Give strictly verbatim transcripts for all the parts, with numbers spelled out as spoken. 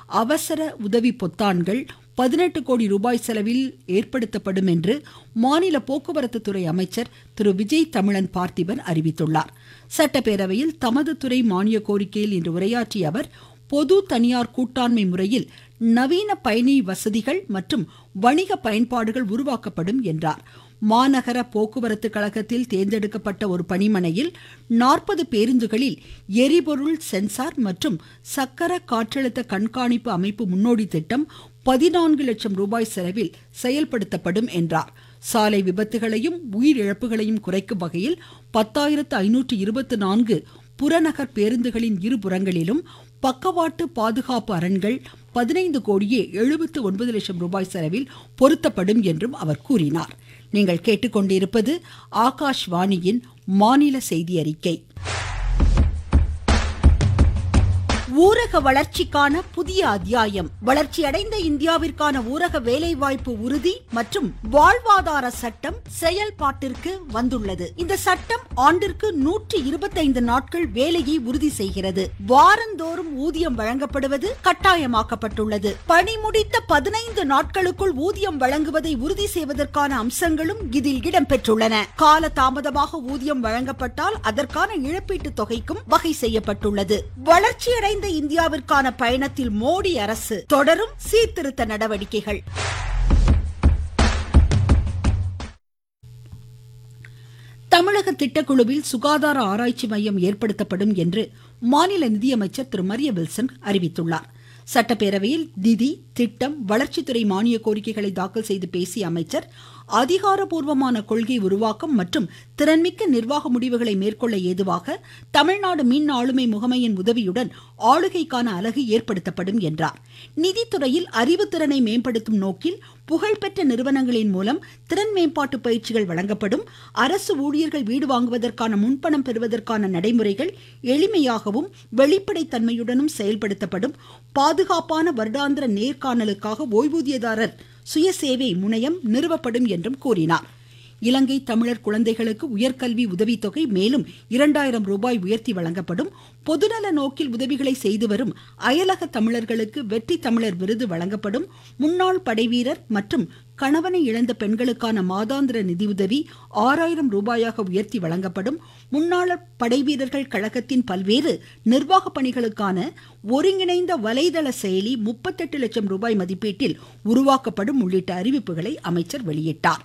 அவசர உதவி பொத்தான்கள் பதினெட்டு கோடி ரூபாய் செலவில் ஏற்படுத்தப்படும் என்று மாநில போக்குவரத்து துறை அமைச்சர் திரு விஜய் தமிழன் பார்த்திபன் அறிவித்துள்ளார். சட்டப்பேரவையில் தமது துறை மானிய கோரிக்கையில் இன்று உரையாற்றிய அவர், பொது தனியார் கூட்டாண்மை முறையில் நவீன பயணி வசதிகள் மற்றும் வணிக பயன்பாடுகள் உருவாக்கப்படும் என்றார். மாநகர போக்குவரத்து கழகத்தில் தேர்ந்தெடுக்கப்பட்ட ஒரு பணிமனையில் நாற்பது பேருந்துகளில் எரிபொருள் சென்சார் மற்றும் சக்கர காற்றழுத்த கண்காணிப்பு அமைப்பு முன்னோடி திட்டம் பதினான்கு லட்சம் ரூபாய் செலவில் செயல்படுத்தப்படும் என்றார். சாலை விபத்துகளையும் உயிரிழப்புகளையும் குறைக்கும் வகையில் பத்தாயிரத்து ஐநூற்று இருபத்தி நான்கு புறநகர் பேருந்துகளின் இருபுறங்களிலும் பக்கவாட்டு பாதுகாப்பு அரண்கள் பதினைந்து கோடியே எழுபத்து ஒன்பது லட்சம் ரூபாய் செலவில் பொருத்தப்படும் என்றும் அவர் கூறினார். நீங்கள் கேட்டுக்கொண்டிருப்பது ஆகாஷ்வாணியின் மாநில செய்தி அறிக்கை. ஊரக வளர்ச்சிக்கான புதிய அத்தியாயம். வளர்ச்சியடைந்த இந்தியாவிற்கான ஊரக வேலைவாய்ப்பு உறுதி மற்றும் வாழ்வாதார சட்டம் செயல்பாட்டிற்கு வந்துள்ளது. இந்த சட்டம் ஆண்டிற்கு நூற்றி இருபத்தைந்து நாட்கள் வேலையை உறுதி செய்கிறது. வாரந்தோறும் ஊதியம் வழங்கப்படுவது கட்டாயமாக்கப்பட்டுள்ளது. பணி முடித்த பதினைந்து நாட்களுக்குள் ஊதியம் வழங்குவதை உறுதி செய்வதற்கான அம்சங்களும் இதில் இடம்பெற்றுள்ளன. கால தாமதமாக ஊதியம் வழங்கப்பட்டால் அதற்கான இழப்பீட்டு தொகைக்கும் வகை செய்யப்பட்டுள்ளது. வளர்ச்சியடைந்த இந்தியாவிற்கான பயணத்தில் மோடி அரசு தொடரும் சீர்திருத்த நடவடிக்கைகள். தமிழக திட்டக்குழுவில் சுகாதார ஆராய்ச்சி மையம் ஏற்படுத்தப்படும் என்று மாநில நிதியமைச்சர் திரு மரிய வில்சன் அறிவித்துள்ளார். சட்டப்பேரவையில் நிதி, திட்டம், வளர்ச்சித்துறை மானிய கோரிக்கைகளை தாக்கல் செய்து பேசிய அமைச்சர், அதிகாரப்பூர்வமான கொள்கை உருவாக்கம் மற்றும் திறன்மிக்க நிர்வாக முடிவுகளை மேற்கொள்ள ஏதுவாக தமிழ்நாடு மின் ஆளுமை முகமையின் உதவியுடன் ஆளுகைக்கான அலகு ஏற்படுத்தப்படும் என்றார். நிதித்துறையில் அறிவுத்திறனை மேம்படுத்தும் நோக்கில் புகழ்பெற்ற நிறுவனங்களின் மூலம் திறன் மேம்பாட்டு பயிற்சிகள் வழங்கப்படும். அரசு ஊழியர்கள் வீடு வாங்குவதற்கான முன்பணம் பெறுவதற்கான நடைமுறைகள் எளிமையாகவும் வெளிப்படைத்தன்மையுடனும் செயல்படுத்தப்படும். பாதுகாப்பான வருடாந்திர நேர்காணலுக்காக ஓய்வூதியதாரர் சுயசேவை முனையம் நிறுவப்படும் என்றும் கூறினார். இலங்கை தமிழர் குழந்தைகளுக்கு உயர்கல்வி உதவித்தொகை மேலும் இரண்டாயிரம் ரூபாய் உயர்த்தி வழங்கப்படும். பொதுநல நோக்கில் உதவிகளை செய்து வரும் அயலக தமிழர்களுக்கு வெற்றி தமிழர் விருது வழங்கப்படும். முன்னாள் படைவீரர் மற்றும் கணவனை இழந்த பெண்களுக்கான மாதாந்திர நிதியுதவி ஆறாயிரம் ரூபாயாக உயர்த்தி வழங்கப்படும். முன்னாள் படைவீரர்கள் கழகத்தின் பல்வேறு நிர்வாக பணிகளுக்கான ஒருங்கிணைந்த வலைதள செயலி முப்பத்தெட்டு லட்சம் ரூபாய் மதிப்பீட்டில் உருவாக்கப்படும் உள்ளிட்ட அறிவிப்புகளை அமைச்சர் வெளியிட்டார்.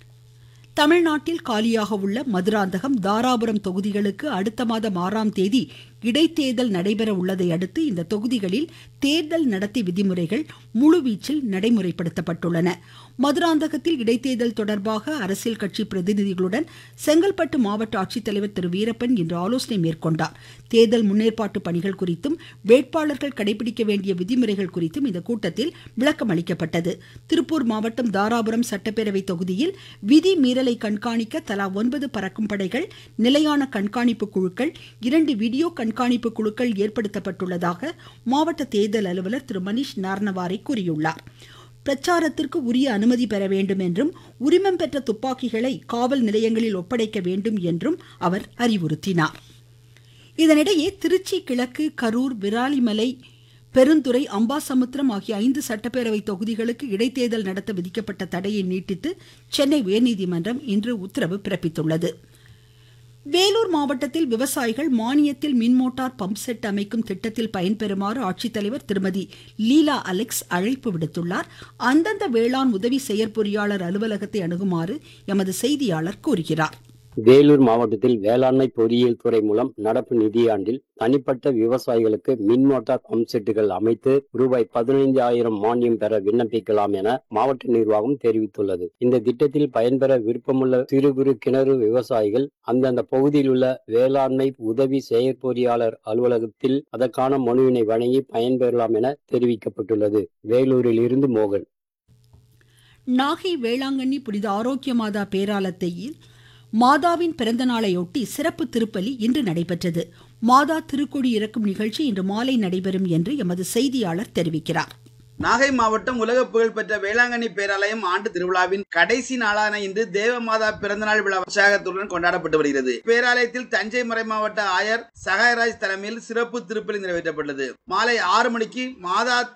தமிழ்நாட்டில் காலியாக உள்ள மதுராந்தகம், தாராபுரம் தொகுதிகளுக்கு அடுத்த மாதம் ஆறாம் தேதி இடைத்தேர்தல் நடைபெற உள்ளதை அடுத்து இந்த தொகுதிகளில் தேர்தல் நடத்தை விதிமுறைகள் முழுவீச்சில் நடைமுறைப்படுத்தப்பட்டுள்ளன. மதுராந்தகத்தில் இடைத்தேர்தல் தொடர்பாக அரசியல் கட்சி பிரதிநிதிகளுடன் செங்கல்பட்டு மாவட்ட ஆட்சித்தலைவர் திரு வீரப்பன் இன்று ஆலோசனை மேற்கொண்டார். தேர்தல் முன்னேற்பாட்டு பணிகள் குறித்தும் வேட்பாளர்கள் கடைபிடிக்க வேண்டிய விதிமுறைகள் குறித்தும் இந்த கூட்டத்தில் விளக்கம் அளிக்கப்பட்டது. திருப்பூர் மாவட்டம் தாராபுரம் சட்டப்பேரவை தொகுதியில் விதி மீறலை கண்காணிக்க தலா ஒன்பது பறக்கும் படைகள், நிலையான கண்காணிப்பு குழுக்கள், இரண்டு வீடியோ கண்காணிப்பு குழுக்கள் ஏற்படுத்தப்பட்டுள்ளதாக மாவட்ட தேர்தல் அலுவலர் திரு மணிஷ் நார்னவாரை கூறியுள்ளார். பிரச்சாரத்திற்கு உரிய அனுமதி பெற வேண்டும் என்றும் உரிமம் பெற்ற துப்பாக்கிகளை காவல் நிலையங்களில் ஒப்படைக்க வேண்டும் என்றும் அவர் அறிவுறுத்தினார். இதனிடையே திருச்சி கிழக்கு, கரூர், விராலிமலை, பெருந்துறை, அம்பாசமுத்திரம் ஆகிய ஐந்து சட்டப்பேரவை தொகுதிகளுக்கு இடைத்தேர்தல் நடத்த விதிக்கப்பட்ட தடையை நீட்டித்து சென்னை உயர்நீதிமன்றம் இன்று உத்தரவு பிறப்பித்துள்ளது. வேலூர் மாவட்டத்தில் விவசாயிகள் மானியத்தில் மின்மோட்டார் பம்ப் செட் அமைக்கும் திட்டத்தில் பயன்பெறுமாறு ஆட்சித்தலைவர் திருமதி லீலா அலெக்ஸ் அழைப்பு விடுத்துள்ளார். அந்தந்த வேளாண் உதவி செயற்பொறியாளர் அலுவலகத்தை அணுகுமாறு எமது செய்தியாளர் கூறுகிறார். வேலூர் மாவட்டத்தில் வேளாண்மை பொறியியல் துறை மூலம் நடப்பு நிதியாண்டில் தனிப்பட்ட விவசாயிகளுக்கு மின் மோட்டார் பம்ப் செட்டுகள் அமைத்து ரூபாய் பதினைந்து ஆயிரம் மானியம் பெற விண்ணப்பிக்கலாம் என மாவட்ட நிர்வாகம் தெரிவித்துள்ளது. இந்த திட்டத்தில் பயன்பெற விருப்பமுள்ள சிறு குறு கிணறு விவசாயிகள் அந்தந்த பகுதியில் உள்ள வேளாண்மை உதவி செயற்பொறியாளர் அலுவலகத்தில் அதற்கான மனுவினை வழங்கி பயன்பெறலாம் என தெரிவிக்கப்பட்டுள்ளது. வேலூரில் இருந்து மோகன். நாகை வேளாங்கண்ணி புனித ஆரோக்கிய மாதா பேராலயத்தில் மாதாவின் பிறந்த நாளையொட்டி சிறப்பு திருப்பலி இன்று நடைபெற்றது. மாதா திருக்கொடி இறக்கும் நிகழ்ச்சி இன்று மாலை நடைபெறும் என்று எமது செய்தியாளர் தெரிவிக்கிறார். நாகை மாவட்டம் உலக புகழ்பெற்ற வேளாங்கண்ணி பேராலயம் ஆண்டு திருவிழாவின் கடைசி நாளான இன்று தேவமாதா பிறந்தநாள் விழா உற்சாகத்துடன் கொண்டாடப்பட்டு வருகிறது. பேராலயத்தில் தஞ்சை மறை மாவட்ட ஆயர் சகாயராஜ் தலைமையில் சிறப்பு திருப்பலி நிறைவேற்றப்பட்டது. மாலை ஆறு மணிக்கு மாதா